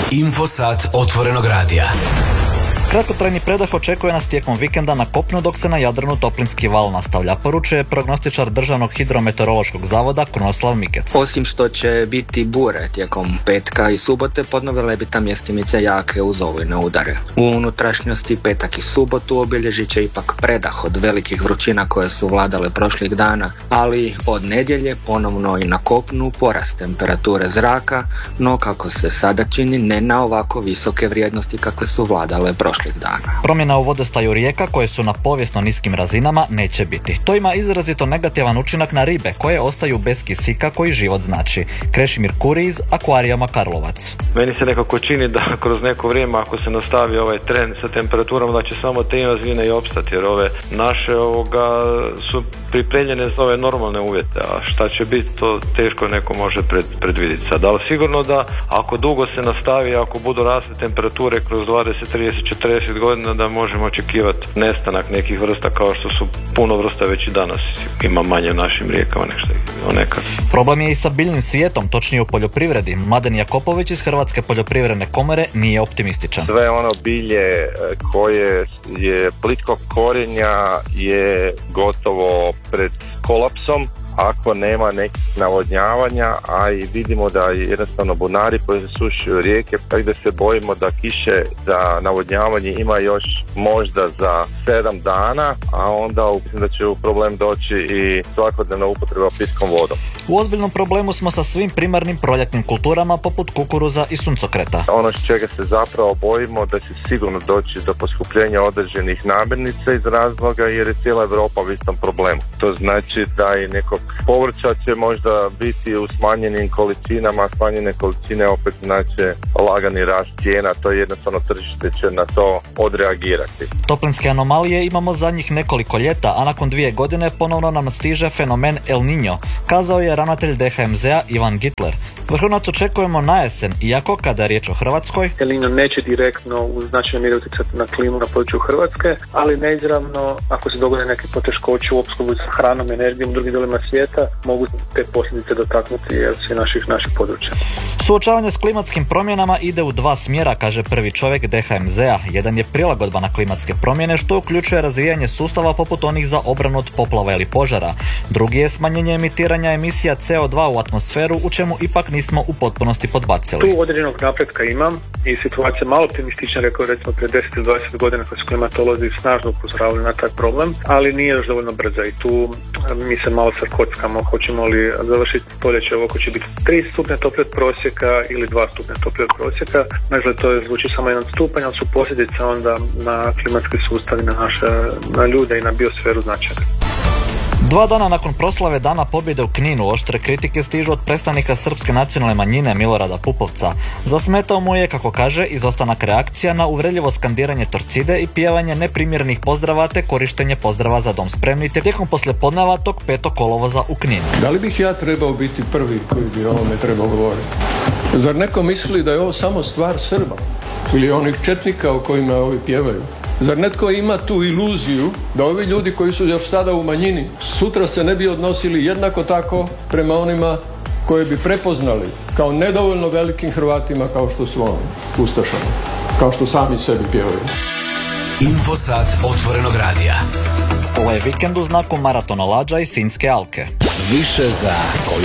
Infosat otvorenog radija. Kratkotrajni predah očekuje nas tijekom vikenda na kopnu, dok se na Jadranu toplinski val nastavlja, poručuje prognostičar Državnog hidrometeorološkog zavoda Krunoslav Mikec. Osim što će biti bure tijekom petka i subote, podnovile bi tam mjestimice jake uz olujne udare. U unutrašnjosti petak i subotu obilježit će ipak predah od velikih vrućina koje su vladale prošlih dana, ali od nedjelje ponovno i na kopnu porast temperature zraka, no kako se sada čini ne na ovako visoke vrijednosti kakve su vladale prošlih dana. Promjena u vodostaju rijeka, koje su na povijesno niskim razinama, neće biti. To ima izrazito negativan učinak na ribe, koje ostaju bez kisika koji život znači. Krešimir Kuri iz Akvarijama Karlovac. Meni se nekako čini da kroz neko vrijeme, ako se nastavi ovaj trend sa temperaturom, da će samo te invazivne i opstati, jer ove naše su pripremljene za ove normalne uvjete, a šta će biti, to teško neko može predvidjeti sad. Ali sigurno da ako dugo se nastavi, ako budu rasle temperature kroz 20, 30, 40 godina, da možemo očekivati nestanak nekih vrsta, kao što su puno vrsta već i danas ima manje u našim rijekama nek što je nekad. Problem je i sa biljnim svijetom, točnije u poljoprivredi. Mladen Jakopović iz Hrvatske poljoprivredne komore nije optimističan. Sve ono bilje koje je plitkog korijenja je gotovo pred kolapsom ako nema nekih navodnjavanja, a i vidimo da jednostavno bunari koji zasušuju rijeke, tako da se bojimo da kiše za navodnjavanje ima još možda za 7 dana, a onda mislim da će u problem doći i svakodnevna upotreba pitkom vodom. U ozbiljnom problemu smo sa svim primarnim proljetnim kulturama poput kukuruza i suncokreta. Ono čega se zapravo bojimo da će sigurno doći do poskupljenja određenih namirnica iz razloga jer je cijela Europa u istom problemu. To znači da i nekog povrća će možda biti u smanjenim količinama, smanjene količine opet znači lagani rast cijena, to je jednostavno tržište će na to odreagirati. Toplinske anomalije imamo zadnjih nekoliko ljeta, a nakon 2 godine ponovno nam stiže fenomen El Niño, kazao je ravnatelj DHMZ-a Ivan Gitler. Vrhunac očekujemo na jesen, iako kada je riječ o Hrvatskoj, El Niño neće direktno u značajnoj mjeri utjecati na klimu na području Hrvatske, ali neizravno ako se dogode neke poteškoće u opskrbi sa hranom, energijom u drugim dijelovima svijeta, mogu te posljedice dotaknuti sve naših područja. Suočavanje s klimatskim promjenama ide u 2 smjera, kaže prvi čovjek DHMZ-a. Jedan je prilagodba na klimatske promjene, što uključuje razvijanje sustava poput onih za obranu od poplava ili požara. Drugi je smanjenje emitiranja emisija CO2 u atmosferu, u čemu ipak nismo u potpunosti podbacili. Tu određenog napretka imam i situacija malo optimistična, rekao recimo pred 10 ili 20 godina kad su klimatolozi snažno upozoravali na taj problem, ali nije još dovoljno brza i tu mi se malo kockamo, hoćemo li završiti stoljeće ovako će biti 3 stupnja toplijeg prosjeka ili 2 stupnja toplijeg prosjeka. Dakle, to je zvuči samo 1 stupanj, ali su posljedice onda na klimatski sustav i na ljude i na biosferu značajne. 2 dana nakon proslave Dana pobjede u Kninu, oštre kritike stižu od predstavnika srpske nacionalne manjine Milorada Pupovca. Zasmetao mu je, kako kaže, izostanak reakcija na uvredljivo skandiranje Torcide i pjevanje neprimjerenih pozdrava te korištenje pozdrava za dom spremni tijekom poslijepodneva tog 5. kolovoza u Kninu. Da li bih ja trebao biti prvi koji bi o ovome trebao govoriti? Zar neko misli da je ovo samo stvar Srba ili onih četnika o kojima ovi pjevaju? Zar netko ima tu iluziju da ovi ljudi koji su još sada u manjini sutra se ne bi odnosili jednako tako prema onima koje bi prepoznali kao nedovoljno velikim Hrvatima kao što su oni, ustašama, kao što sami sebi pjevaju? Infosat otvorenog radija. Ovo je vikend u znaku maratona lađa i Sinjske alke. Više za koju